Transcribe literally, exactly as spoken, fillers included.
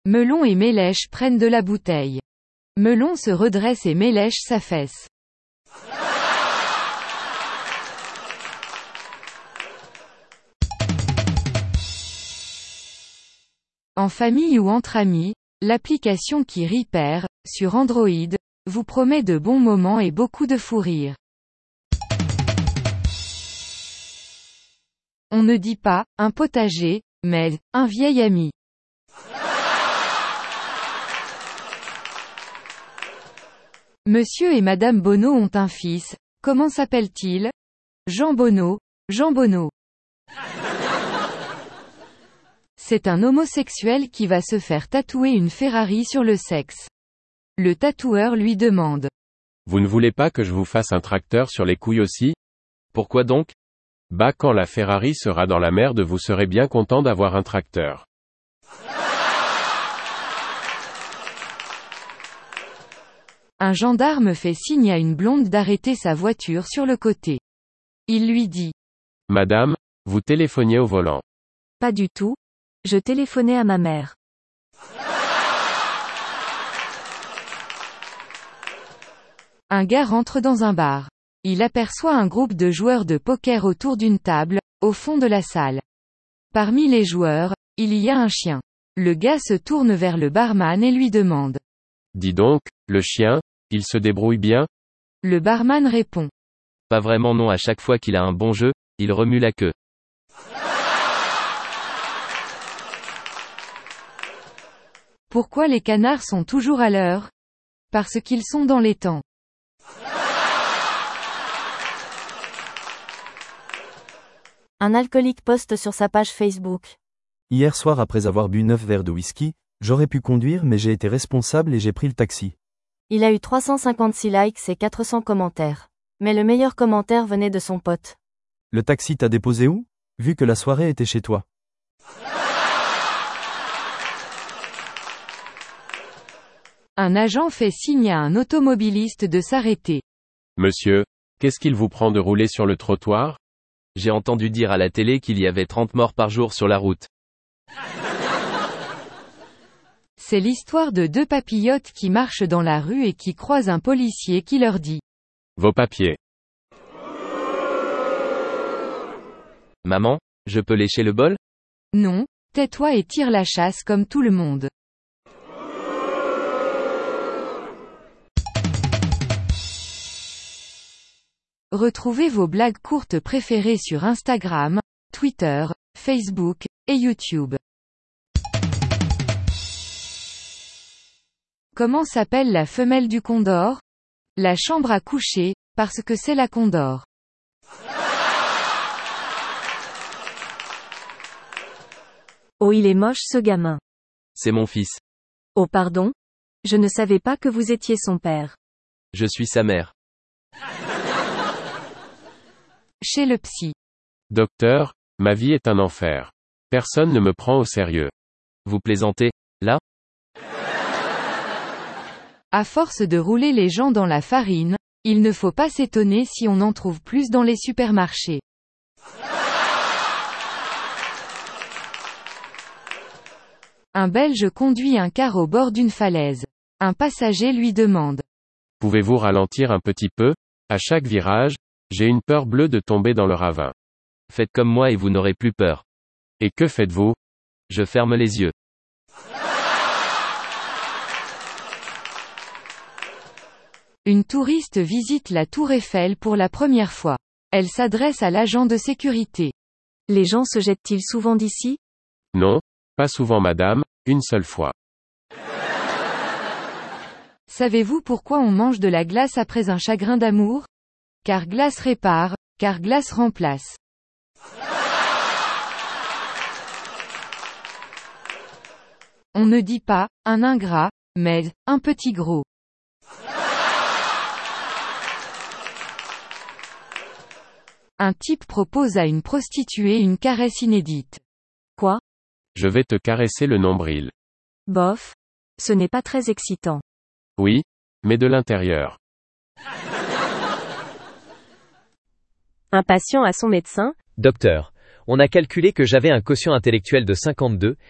Melon et Mélèche prennent de la bouteille. Melon se redresse et Mélèche s'affaisse. En famille ou entre amis, l'application qui rit perd, sur Android, vous promet de bons moments et beaucoup de fou rire. On ne dit pas « un potager », mais « un vieil ami ». Monsieur et Madame Bonneau ont un fils, comment s'appelle-t-il? Jean Bonneau, Jean Bonneau. C'est un homosexuel qui va se faire tatouer une Ferrari sur le sexe. Le tatoueur lui demande. Vous ne voulez pas que je vous fasse un tracteur sur les couilles aussi? Pourquoi donc? Bah quand la Ferrari sera dans la merde vous serez bien content d'avoir un tracteur. Un gendarme fait signe à une blonde d'arrêter sa voiture sur le côté. Il lui dit. Madame, vous téléphoniez au volant. Pas du tout. Je téléphonais à ma mère. Un gars rentre dans un bar. Il aperçoit un groupe de joueurs de poker autour d'une table, au fond de la salle. Parmi les joueurs, il y a un chien. Le gars se tourne vers le barman et lui demande. Dis donc, le chien, il se débrouille bien? Le barman répond. Pas vraiment non, à chaque fois qu'il a un bon jeu, il remue la queue. Pourquoi les canards sont toujours à l'heure? Parce qu'ils sont dans les temps. Un alcoolique poste sur sa page Facebook. Hier soir après avoir bu neuf verres de whisky, j'aurais pu conduire mais j'ai été responsable et j'ai pris le taxi. Il a eu trois cent cinquante-six likes et quatre cents commentaires. Mais le meilleur commentaire venait de son pote. Le taxi t'a déposé où? Vu que la soirée était chez toi. Un agent fait signe à un automobiliste de s'arrêter. Monsieur, qu'est-ce qu'il vous prend de rouler sur le trottoir? J'ai entendu dire à la télé qu'il y avait trente morts par jour sur la route. C'est l'histoire de deux papillotes qui marchent dans la rue et qui croisent un policier qui leur dit. Vos papiers. Maman, je peux lécher le bol? Non, tais-toi et tire la chasse comme tout le monde. Retrouvez vos blagues courtes préférées sur Instagram, Twitter, Facebook, et YouTube. Comment s'appelle la femelle du condor? La chambre à coucher, parce que c'est la condor. Oh, il est moche ce gamin. C'est mon fils. Oh pardon? Je ne savais pas que vous étiez son père. Je suis sa mère. Chez le psy. Docteur, ma vie est un enfer. Personne ne me prend au sérieux. Vous plaisantez, là? À force de rouler les gens dans la farine, il ne faut pas s'étonner si on en trouve plus dans les supermarchés. Un Belge conduit un car au bord d'une falaise. Un passager lui demande. Pouvez-vous ralentir un petit peu? À chaque virage, j'ai une peur bleue de tomber dans le ravin. Faites comme moi et vous n'aurez plus peur. Et que faites-vous? Je ferme les yeux. Une touriste visite la tour Eiffel pour la première fois. Elle s'adresse à l'agent de sécurité. Les gens se jettent-ils souvent d'ici? Non, pas souvent madame, une seule fois. Savez-vous pourquoi on mange de la glace après un chagrin d'amour? Car glace répare, car glace remplace. On ne dit pas, un ingrat, mais, un petit gros. Un type propose à une prostituée une caresse inédite. Quoi? Je vais te caresser le nombril. Bof. Ce n'est pas très excitant. Oui, mais de l'intérieur. Un patient à son médecin. Docteur, on a calculé que j'avais un quotient intellectuel de cinquante-deux,